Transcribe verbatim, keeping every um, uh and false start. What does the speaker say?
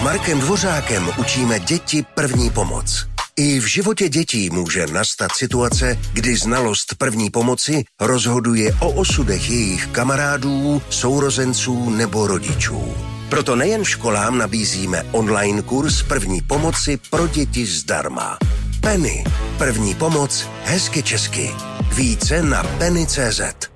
Markem Dvořákem učíme děti první pomoc. I v životě dětí může nastat situace, kdy znalost první pomoci rozhoduje o osudech jejich kamarádů, sourozenců nebo rodičů. Proto nejen školám nabízíme online kurz první pomoci pro děti zdarma. Penny. První pomoc hezky česky. Více na penny tečka cé zet.